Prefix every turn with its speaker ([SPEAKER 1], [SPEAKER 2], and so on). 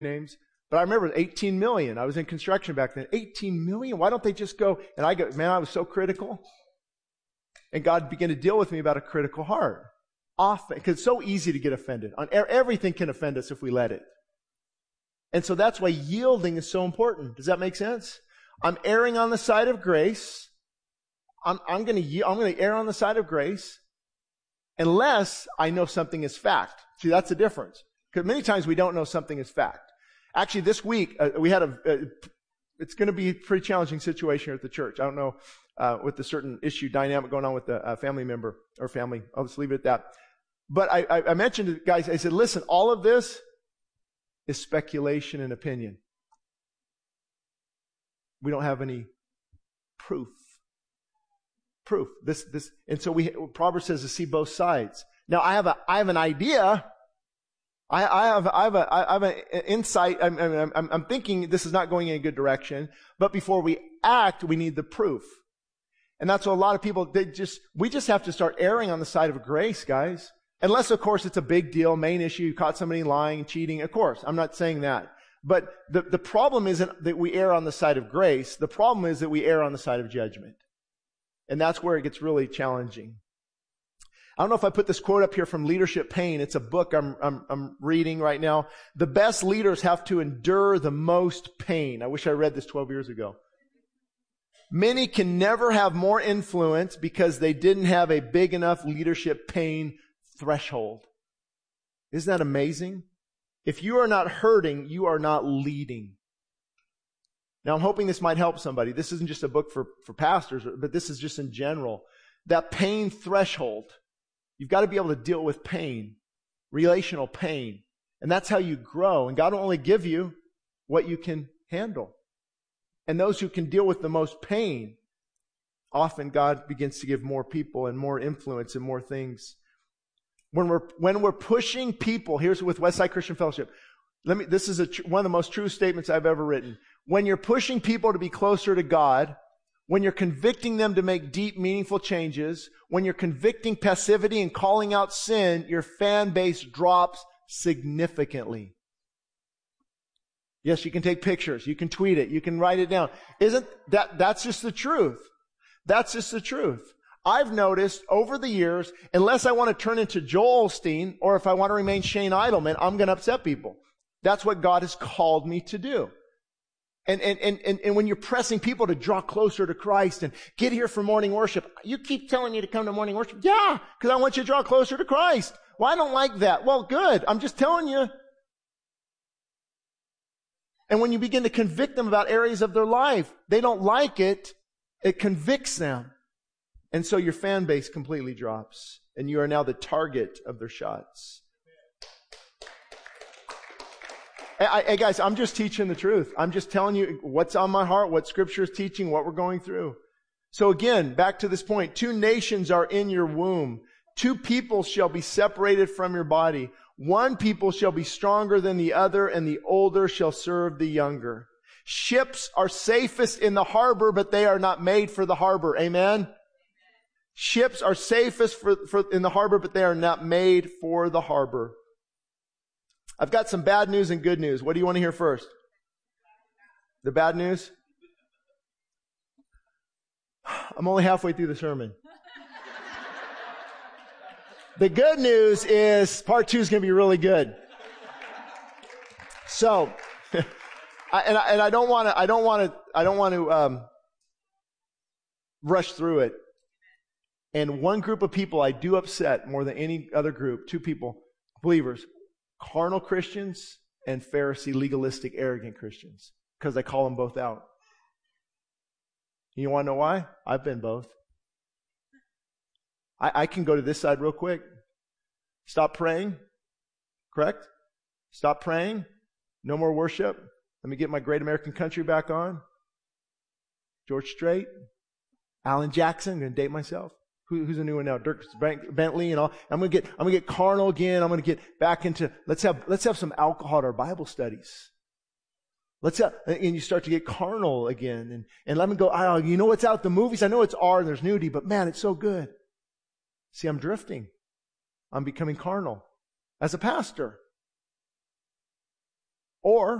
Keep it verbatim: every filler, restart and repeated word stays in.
[SPEAKER 1] names. But I remember eighteen million. I was in construction back then. eighteen million? Why don't they just go? And I go, man, I was so critical. And God began to deal with me about a critical heart. Often, because it's so easy to get offended. On everything can offend us if we let it. And so that's why yielding is so important. Does that make sense? I'm erring on the side of grace. I'm, I'm going to I'm going to err on the side of grace unless I know something is fact. See, that's the difference. Because many times we don't know something is fact. Actually, this week uh, we had a. Uh, it's going to be a pretty challenging situation here at the church. I don't know uh, with the certain issue dynamic going on with the uh, family member or family. I'll just leave it at that. But I, I, I mentioned to the guys. I said, listen, all of this is speculation and opinion. We don't have any proof. Proof. This, this, and so we, Proverbs says to see both sides. Now I have a, I have an idea. I, I have, I have a, I have an insight. I'm, I'm, I'm, I'm thinking this is not going in a good direction. But before we act, we need the proof. And that's what a lot of people, they just, we just have to start erring on the side of grace, guys. Unless, of course, it's a big deal, main issue, you caught somebody lying, cheating. Of course, I'm not saying that. But the, the problem isn't that we err on the side of grace. The problem is that we err on the side of judgment. And that's where it gets really challenging. I don't know if I put this quote up here from Leadership Pain. It's a book I'm, I'm, I'm reading right now. The best leaders have to endure the most pain. I wish I read this twelve years ago. Many can never have more influence because they didn't have a big enough leadership pain threshold. Isn't that amazing? If you are not hurting, you are not leading. Now, I'm hoping this might help somebody. This isn't just a book for, for pastors, but this is just in general. That pain threshold. You've got to be able to deal with pain, relational pain. And that's how you grow. And God will only give you what you can handle. And those who can deal with the most pain, often God begins to give more people and more influence and more things. When we're, when we're pushing people, here's with Westside Christian Fellowship. Let me, this is a, one of the most true statements I've ever written. When you're pushing people to be closer to God, when you're convicting them to make deep, meaningful changes, when you're convicting passivity and calling out sin, your fan base drops significantly. Yes, you can take pictures. You can tweet it. You can write it down. Isn't that, that's just the truth. That's just the truth. I've noticed over the years, unless I want to turn into Joel Osteen or if I want to remain Shane Idleman, I'm going to upset people. That's what God has called me to do. And, and, and, and when you're pressing people to draw closer to Christ and get here for morning worship, you keep telling you to come to morning worship. Yeah, because I want you to draw closer to Christ. Well, I don't like that. Well, good. I'm just telling you. And when you begin to convict them about areas of their life, they don't like it. It convicts them. And so your fan base completely drops. And you are now the target of their shots. Hey, hey guys, I'm just teaching the truth. I'm just telling you what's on my heart, what Scripture is teaching, what we're going through. So again, back to this point. Two nations are in your womb. Two people shall be separated from your body. One people shall be stronger than the other, and the older shall serve the younger. Ships are safest in the harbor, but they are not made for the harbor. Amen? Ships are safest for, for, in the harbor, but they are not made for the harbor. I've got some bad news and good news. What do you want to hear first? The bad news? I'm only halfway through the sermon. The good news is part two is going to be really good. So, I, and, I, and I don't want to, I don't want to, I don't want to um, rush through it. And one group of people I do upset more than any other group, two people, believers, carnal Christians and Pharisee, legalistic, arrogant Christians, because I call them both out. You want to know why? I've been both. I, I can go to this side real quick. Stop praying. Correct? Stop praying. No more worship. Let me get my Great American Country back on. George Strait. Alan Jackson. I'm going to date myself. Who, who's a new one now? Dirk Bentley and all. I'm going to get, I'm going to get carnal again. I'm going to get back into, let's have, let's have some alcohol at our Bible studies. Let's have, and you start to get carnal again. And, and let me go, oh, you know what's out? The movies, I know it's R and there's nudity, but man, it's so good. See, I'm drifting. I'm becoming carnal as a pastor. Or